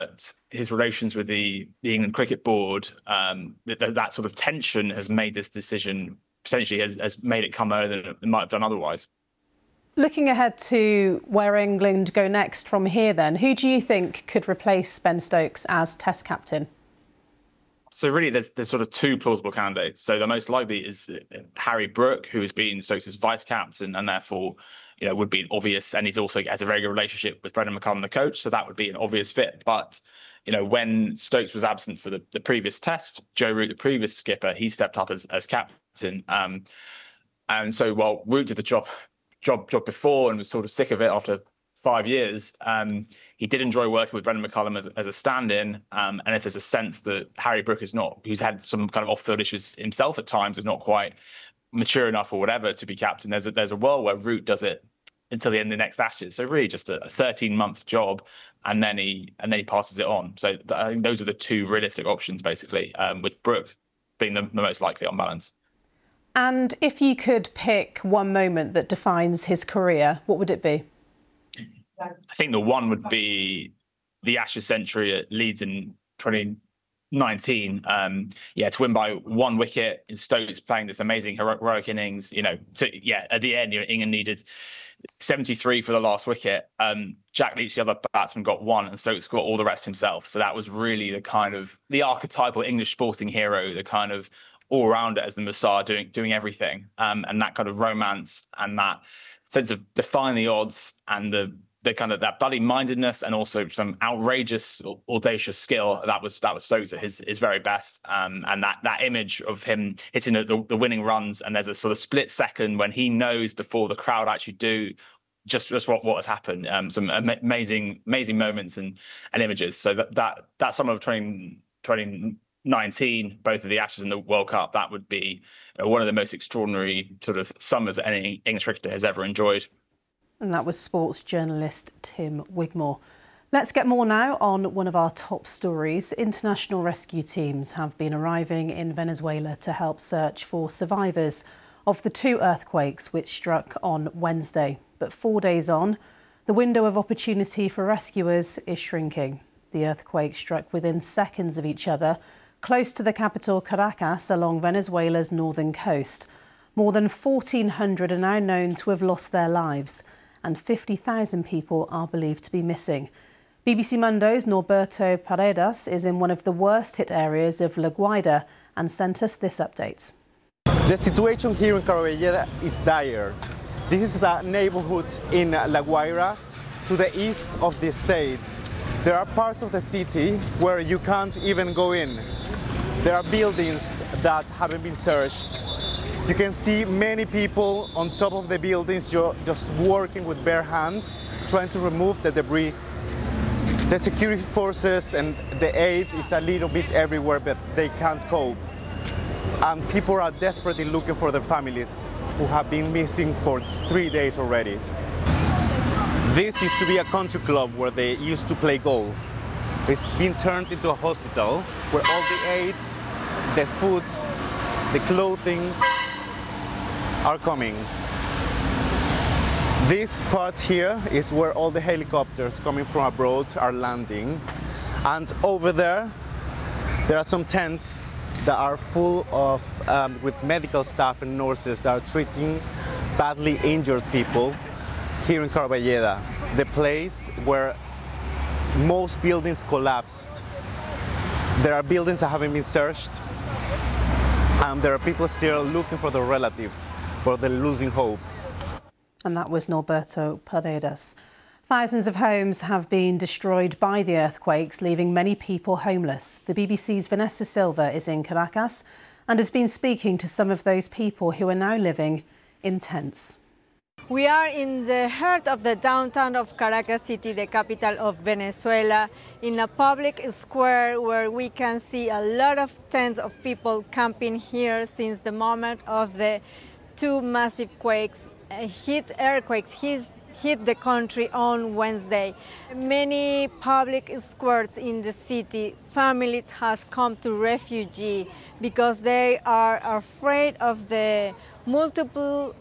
his relations with the England Cricket Board, that sort of tension has made this decision, potentially has made it come earlier than it might have done otherwise. Looking ahead to where England go next from here then, who do you think could replace Ben Stokes as Test captain? So really, there's sort of two plausible candidates. So the most likely is Harry Brook, who has been Stokes' vice captain and therefore, would be an obvious, and he's also has a very good relationship with Brendan McCullum, the coach. So that would be an obvious fit. But, when Stokes was absent for the previous test, Joe Root, the previous skipper, he stepped up as captain. And so while Root did the job before and was sort of sick of it after 5 years, he did enjoy working with Brendan McCullum as a stand-in. And if there's a sense that Harry Brook who's had some kind of off-field issues himself at times, is not quite mature enough or whatever to be captain, there's a world where Root does it until the end of the next Ashes. So really just a 13-month job, and then he passes it on. So I think those are the two realistic options, basically, with Brook being the most likely on balance. And if you could pick one moment that defines his career, what would it be? I think the one would be the Ashes century at Leeds in 2019. To win by 1 wicket, Stokes playing this amazing heroic innings. At the end, England needed 73 for the last wicket. Jack Leach, the other batsman, got 1, and Stokes got all the rest himself. So that was really the archetypal English sporting hero, the kind of all-rounder as the Messiah, doing everything, and that kind of romance and that sense of defying the odds and the kind of that bloody-mindedness and also some outrageous, audacious skill. That was Stokes at his very best, and that image of him hitting the winning runs, and there's a sort of split second when he knows before the crowd actually do just what has happened. Some amazing moments and images. So that summer of 2019, both of the Ashes and the World Cup, that would be one of the most extraordinary sort of summers that any English cricketer has ever enjoyed. And that was sports journalist Tim Wigmore. Let's get more now on one of our top stories. International rescue teams have been arriving in Venezuela to help search for survivors of the 2 earthquakes which struck on Wednesday. But 4 days on, the window of opportunity for rescuers is shrinking. The earthquake struck within seconds of each other, close to the capital Caracas along Venezuela's northern coast. More than 1,400 are now known to have lost their lives, and 50,000 people are believed to be missing. BBC Mundo's Norberto Paredes is in one of the worst hit areas of La Guaira and sent us this update. The situation here in Carballeda is dire. This is a neighborhood in La Guaira to the east of the state. There are parts of the city where you can't even go in. There are buildings that haven't been searched. You can see many people on top of the buildings just working with bare hands, trying to remove the debris. The security forces and the aid is a little bit everywhere, but they can't cope. And people are desperately looking for their families who have been missing for 3 days already. This used to be a country club where they used to play golf. It's been turned into a hospital where all the aid, the food, the clothing are coming. This part here is where all the helicopters coming from abroad are landing, and over there are some tents that are full of with medical staff and nurses that are treating badly injured people here in Carballeda, the place where most buildings collapsed. There are buildings that haven't been searched, and there are people still looking for their relatives, but they're losing hope. And that was Norberto Paredes. Thousands of homes have been destroyed by the earthquakes, leaving many people homeless. The BBC's Vanessa Silva is in Caracas and has been speaking to some of those people who are now living in tents. We are in the heart of the downtown of Caracas City, the capital of Venezuela, in a public square where we can see a lot of tents of people camping here since the moment of the 2 massive earthquakes hit the country on Wednesday. Many public squares in the city, families has come to refugee because they are afraid of the multiple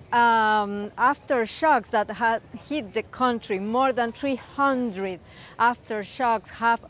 aftershocks that have hit the country. More than 300 aftershocks have